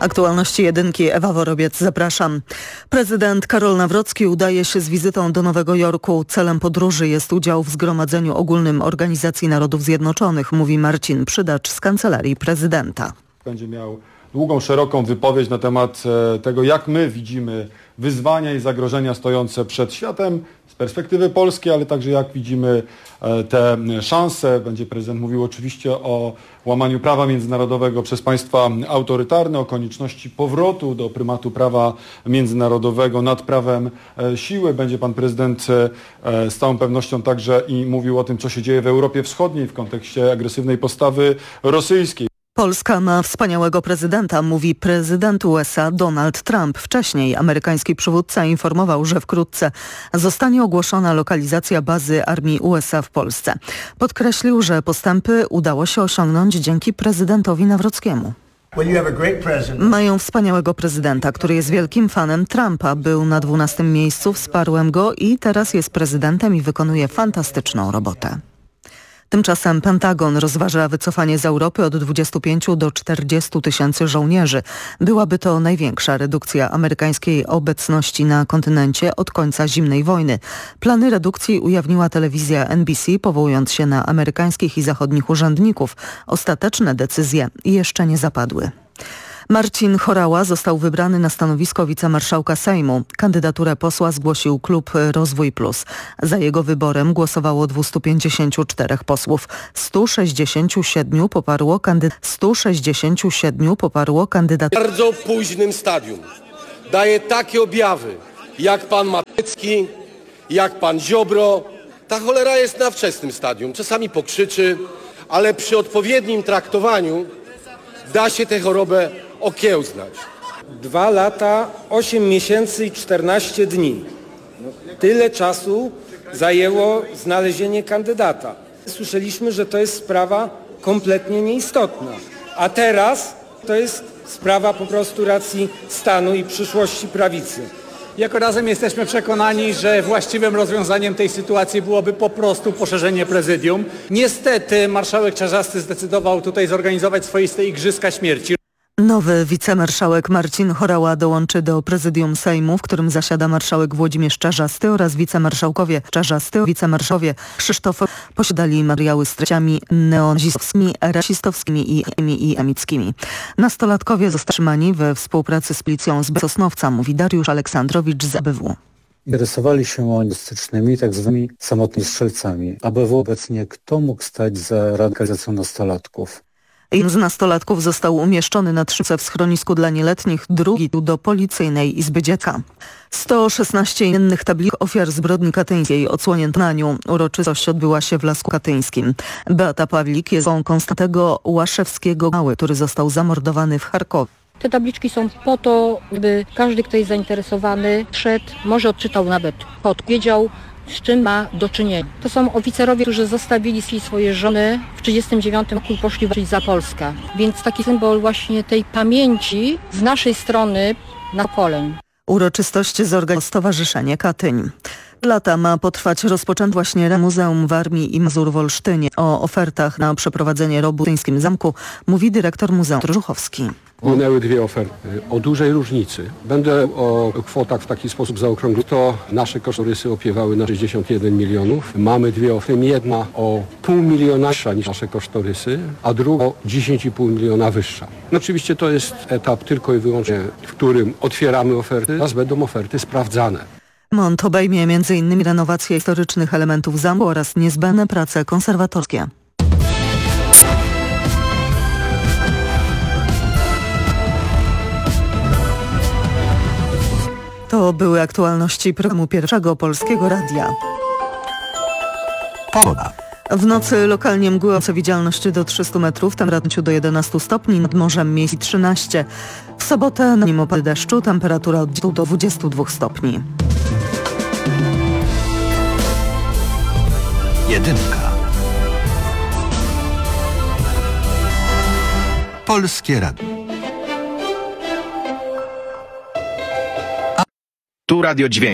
Aktualności jedynki, Ewa Worobiec, zapraszam. Prezydent Karol Nawrocki udaje się z wizytą do Nowego Jorku. Celem podróży jest udział w Zgromadzeniu Ogólnym Organizacji Narodów Zjednoczonych, mówi Marcin Przydacz z Kancelarii Prezydenta. Będzie miał długą, szeroką wypowiedź na temat tego, jak my widzimy wyzwania i zagrożenia stojące przed światem z perspektywy polskiej, ale także jak widzimy te szanse. Będzie prezydent mówił oczywiście o łamaniu prawa międzynarodowego przez państwa autorytarne, o konieczności powrotu do prymatu prawa międzynarodowego nad prawem siły. Będzie pan prezydent z całą pewnością także i mówił o tym, co się dzieje w Europie Wschodniej w kontekście agresywnej postawy rosyjskiej. Polska ma wspaniałego prezydenta, mówi prezydent USA Donald Trump. Wcześniej amerykański przywódca informował, że wkrótce zostanie ogłoszona lokalizacja bazy armii USA w Polsce. Podkreślił, że postępy udało się osiągnąć dzięki prezydentowi Nawrockiemu. Mają wspaniałego prezydenta, który jest wielkim fanem Trumpa. Był na 12. miejscu, wsparłem go i teraz jest prezydentem i wykonuje fantastyczną robotę. Tymczasem Pentagon rozważa wycofanie z Europy od 25 do 40 tysięcy żołnierzy. Byłaby to największa redukcja amerykańskiej obecności na kontynencie od końca zimnej wojny. Plany redukcji ujawniła telewizja NBC, powołując się na amerykańskich i zachodnich urzędników. Ostateczne decyzje jeszcze nie zapadły. Marcin Horała został wybrany na stanowisko wicemarszałka Sejmu. Kandydaturę posła zgłosił klub Rozwój Plus. Za jego wyborem głosowało 254 posłów. 167 poparło kandydaturę. W bardzo późnym stadium daje takie objawy jak pan Matecki, jak pan Ziobro. Ta cholera jest na wczesnym stadium. Czasami pokrzyczy, ale przy odpowiednim traktowaniu da się tę chorobę okiełznać. 2 lata, 8 miesięcy i 14 dni. Tyle czasu zajęło znalezienie kandydata. Słyszeliśmy, że to jest sprawa kompletnie nieistotna. A teraz to jest sprawa po prostu racji stanu i przyszłości prawicy. Jako Razem jesteśmy przekonani, że właściwym rozwiązaniem tej sytuacji byłoby po prostu poszerzenie prezydium. Niestety marszałek Czarzasty zdecydował tutaj zorganizować swoiste igrzyska śmierci. Nowy wicemarszałek Marcin Horała dołączy do prezydium Sejmu, w którym zasiada marszałek Włodzimierz Czarzasty oraz wicemarszałkowie Wicemarszałkowie Krzysztof posiadali materiały z treściami neonazistowskimi, rasistowskimi i emickimi. Nastolatkowie zostali zatrzymani we współpracy z policją z Sosnowca, mówi Dariusz Aleksandrowicz z ABW. Interesowali się oni stycznymi, tak zwanymi samotnymi strzelcami. ABW obecnie kto mógł stać za radykalizacją nastolatków? Jeden z nastolatków został umieszczony na trzymce w schronisku dla nieletnich, drugi do policyjnej izby dziecka. 116 innych tabliczek ofiar zbrodni katyńskiej odsłonięto na nią. Uroczystość odbyła się w Lasku Katyńskim. Beata Pawlik jest Konstantego Łaszewskiego, który został zamordowany w Charkowie. Te tabliczki są po to, by każdy, kto jest zainteresowany, szedł, może odczytał nawet kod, wiedział, z czym ma do czynienia. To są oficerowie, którzy zostawili swoje żony w 1939 roku i poszli walczyć za Polskę. Więc taki symbol właśnie tej pamięci z naszej strony na pokoleń. Uroczystość zorganizowało Stowarzyszenie Katyń. Lata ma potrwać rozpoczęte właśnie Muzeum Warmii i Mazur w Olsztynie. O ofertach na przeprowadzenie robót w Tyńskim Zamku mówi dyrektor Muzeum Żuchowski. Wpłynęły 2 oferty o dużej różnicy. Będę o kwotach w taki sposób zaokrąglił. To nasze kosztorysy opiewały na 61 milionów. Mamy 2 oferty. Jedna o 0,5 miliona wyższa niż nasze kosztorysy, a druga o 10,5 miliona wyższa. No oczywiście to jest etap tylko i wyłącznie, w którym otwieramy oferty, teraz będą oferty sprawdzane. Remont obejmie m.in. renowację historycznych elementów zamku oraz niezbędne prace konserwatorskie. To były aktualności programu Pierwszego Polskiego Radia. Pogoda. W nocy lokalnie mgły o widzialność do 300 metrów, temperatura do 11 stopni, nad morzem miejsc 13. W sobotę nim opady deszczu, temperatura od 10 do 22 stopni. Jedynka. Polskie Radio. Tu Radio Dźwięk.